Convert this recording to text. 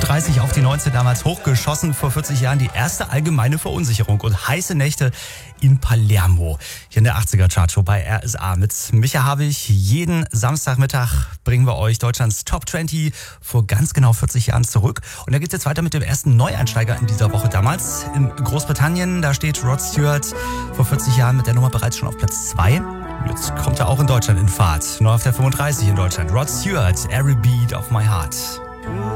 35 auf die 19 damals hochgeschossen. Vor 40 Jahren die erste allgemeine Verunsicherung und heiße Nächte in Palermo. Hier in der 80er Chartshow bei RSA. Mit Micha Habich. Jeden Samstagmittag bringen wir euch Deutschlands Top 20 vor ganz genau 40 Jahren zurück. Und da geht es jetzt weiter mit dem ersten Neueinsteiger in dieser Woche damals. In Großbritannien, da steht Rod Stewart vor 40 Jahren mit der Nummer bereits schon auf Platz 2. Jetzt kommt er auch in Deutschland in Fahrt. Neu auf der 35 in Deutschland. Rod Stewart, Every Beat of My Heart.